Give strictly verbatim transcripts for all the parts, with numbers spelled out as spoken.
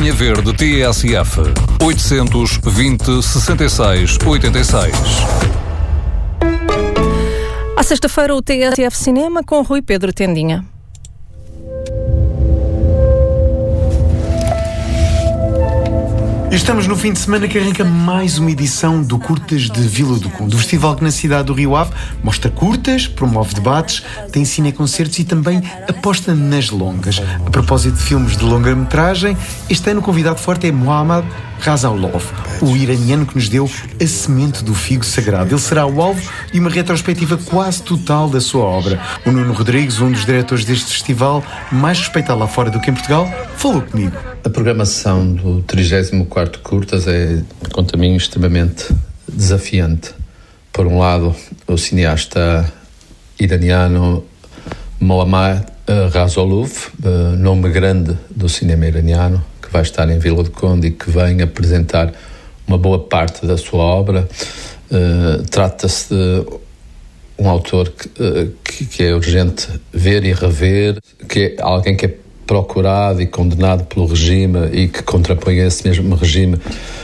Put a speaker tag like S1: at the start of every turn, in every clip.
S1: Linha Verde T S F oitocentos e vinte, sessenta e seis, oitenta e seis.
S2: À sexta-feira, o T S F Cinema com Rui Pedro Tendinha.
S3: Estamos no fim de semana que arranca mais uma edição do Curtas de Vila do Conde. O festival que na cidade do Rio Ave mostra curtas, promove debates, tem cineconcertos e também aposta nas longas. A propósito de filmes de longa-metragem, este ano o convidado forte é Mohammad Razaulov, o iraniano que nos deu a semente do figo sagrado. Ele será o alvo de uma retrospectiva quase total da sua obra. O Nuno Rodrigues, um dos diretores deste festival, mais respeitado lá fora do que em Portugal, falou comigo.
S4: A programação do trigésimo quarto Curtas é, quanto a mim, extremamente desafiante. Por um lado, o cineasta iraniano Mohammad Razaulov, nome grande do cinema iraniano, que vai estar em Vila do Conde e que vem apresentar uma boa parte da sua obra. Uh, trata-se de um autor que, uh, que, que é urgente ver e rever, que é alguém que é procurado e condenado pelo regime e que contrapõe esse mesmo regime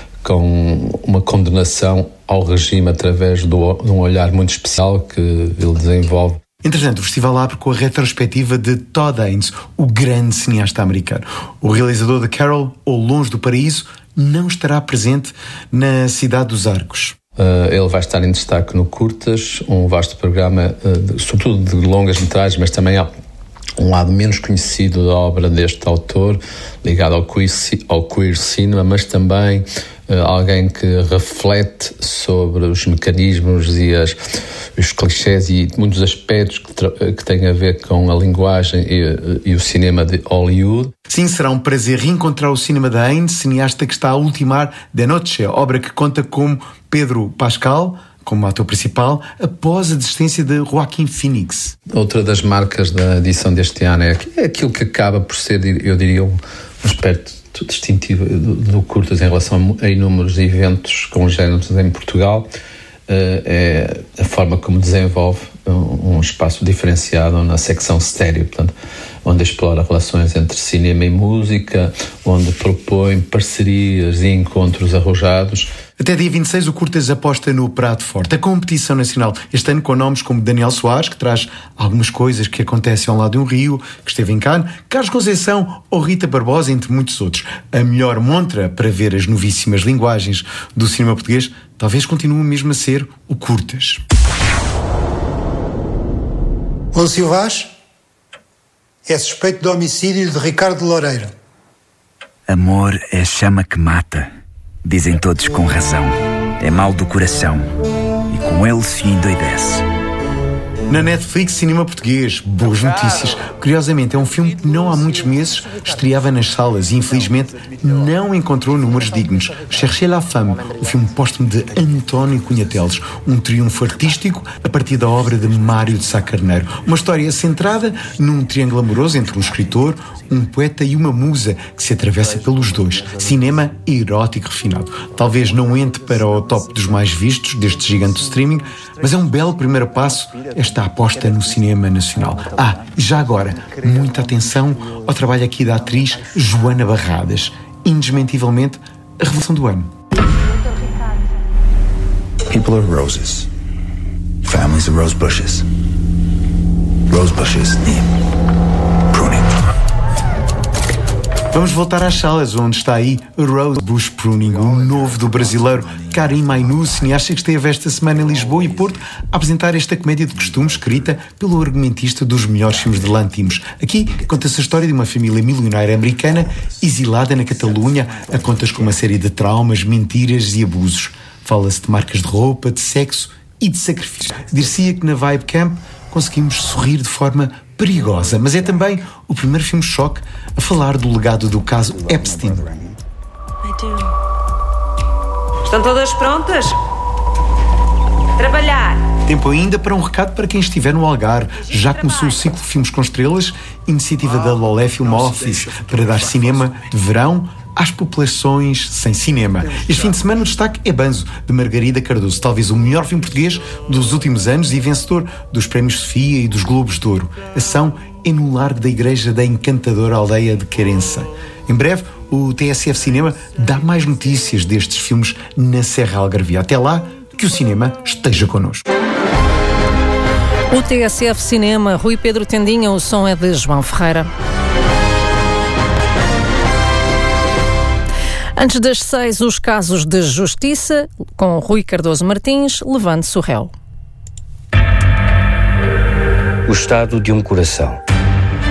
S4: com uma condenação ao regime através do, de um olhar muito especial que ele desenvolve.
S3: Entretanto, o festival abre com a retrospectiva de Todd Haynes, o grande cineasta americano. O realizador de Carol, ou Longe do Paraíso, não estará presente na Cidade dos Arcos.
S4: Uh, ele vai estar em destaque no Curtas, um vasto programa, uh, de, sobretudo de longas metragens, mas também há um lado menos conhecido da obra deste autor, ligado ao queer, ao queer cinema, mas também uh, alguém que reflete sobre os mecanismos e as, os clichés e muitos aspectos que, tra- que têm a ver com a linguagem e, e o cinema de Hollywood.
S3: Sim, será um prazer reencontrar o cinema de Haynes, cineasta que está a ultimar De Noche, obra que conta com Pedro Pascal como ator principal, após a desistência de Joaquin Phoenix.
S4: Outra das marcas da edição deste ano é aquilo que acaba por ser, eu diria, um aspecto distintivo do, do Curtas em relação a inúmeros eventos congéneres em Portugal, é a forma como desenvolve um espaço diferenciado na secção estéreo, portanto, onde explora relações entre cinema e música, onde propõe parcerias e encontros arrojados.
S3: Até dia vinte e seis o Curtas aposta no prato forte, a competição nacional, este ano com nomes como Daniel Soares, que traz algumas coisas que acontecem ao lado de um rio, que esteve em Cannes, Carlos Conceição ou Rita Barbosa, entre muitos outros. A melhor montra para ver as novíssimas linguagens do cinema português talvez continue mesmo a ser o Curtas.
S5: Lúcio Vaz é suspeito de homicídio de Ricardo Loureiro.
S6: Amor é a chama que mata, dizem todos com razão. É mal do coração e com ele se endoidece.
S3: Na Netflix, cinema português, boas notícias. Curiosamente, é um filme que não há muitos meses estreava nas salas e infelizmente não encontrou números dignos. Cherchez la femme, o filme póstumo de António Cunha Teles, um triunfo artístico a partir da obra de Mário de Sá Carneiro. Uma história centrada num triângulo amoroso entre um escritor, um poeta e uma musa que se atravessa pelos dois. Cinema erótico refinado. Talvez não entre para o top dos mais vistos deste gigante do streaming, mas é um belo primeiro passo esta aposta no cinema nacional. Ah, já agora, muita atenção ao trabalho aqui da atriz Joana Barradas. Indesmentivelmente, a revelação do ano.
S7: People are roses. Families are rose bushes. Rose bushes need pruning.
S3: Vamos voltar às salas, onde está aí Rose Bush Pruning, o novo do brasileiro Karim Mainu, cineasta que esteve esta semana em Lisboa e Porto a apresentar esta comédia de costume escrita pelo argumentista dos melhores filmes de Lantimos. Aqui conta-se a história de uma família milionária americana exilada na Catalunha, a contas com uma série de traumas, mentiras e abusos. Fala-se de marcas de roupa, de sexo e de sacrifício. Dir-se-ia que na Vibe Camp conseguimos sorrir de forma perigosa, mas é também o primeiro filme choque a falar do legado do caso Epstein.
S8: Estão todas prontas? Trabalhar!
S3: Tempo ainda para um recado para quem estiver no Algarve. Já começou o ciclo de Filmes com Estrelas, iniciativa da Lolé Film Office, para dar cinema de verão às populações sem cinema. Este fim de semana o destaque é Banzo, de Margarida Cardoso, talvez o melhor filme português dos últimos anos e vencedor dos Prémios Sofia e dos Globos de Ouro. A ação é no largo da igreja da encantadora aldeia de Querença. Em breve, o T S F Cinema dá mais notícias destes filmes na Serra Algarvia. Até lá, que o cinema esteja connosco.
S2: O T S F Cinema, Rui Pedro Tendinha, o som é de João Ferreira. Antes das seis, os casos de justiça, com Rui Cardoso Martins, levante-se o réu.
S9: O estado de um coração.